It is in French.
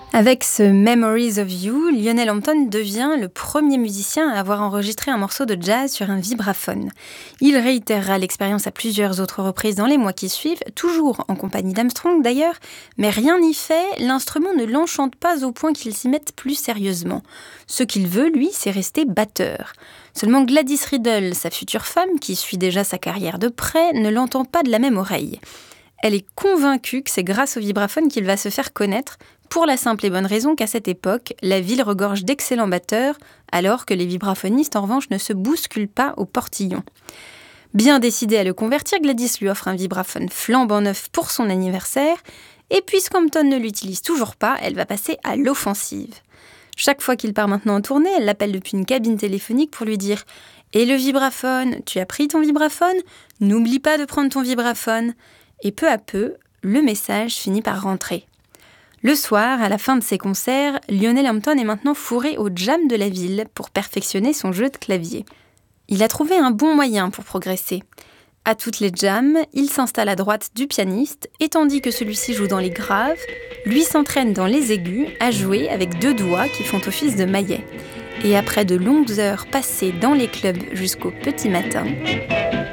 Avec ce Memories of You, Lionel Hampton devient le premier musicien à avoir enregistré un morceau de jazz sur un vibraphone. Il réitérera l'expérience à plusieurs autres reprises dans les mois qui suivent, toujours en compagnie d'Armstrong d'ailleurs, mais rien n'y fait, l'instrument ne l'enchante pas au point qu'il s'y mette plus sérieusement. Ce qu'il veut, lui, c'est rester batteur. Seulement Gladys Riddle, sa future femme, qui suit déjà sa carrière de près, ne l'entend pas de la même oreille. Elle est convaincue que c'est grâce au vibraphone qu'il va se faire connaître, pour la simple et bonne raison qu'à cette époque, la ville regorge d'excellents batteurs, alors que les vibraphonistes en revanche ne se bousculent pas au portillon. Bien décidée à le convertir, Gladys lui offre un vibraphone flambant neuf pour son anniversaire, et puisqu'Hampton ne l'utilise toujours pas, elle va passer à l'offensive. Chaque fois qu'il part maintenant en tournée, elle l'appelle depuis une cabine téléphonique pour lui dire « Et le vibraphone, tu as pris ton vibraphone ? N'oublie pas de prendre ton vibraphone !» Et peu à peu, le message finit par rentrer. Le soir, à la fin de ses concerts, Lionel Hampton est maintenant fourré au jam de la ville pour perfectionner son jeu de clavier. Il a trouvé un bon moyen pour progresser. À toutes les jams, il s'installe à droite du pianiste et tandis que celui-ci joue dans les graves, lui s'entraîne dans les aigus à jouer avec 2 doigts qui font office de maillet. Et après de longues heures passées dans les clubs jusqu'au petit matin,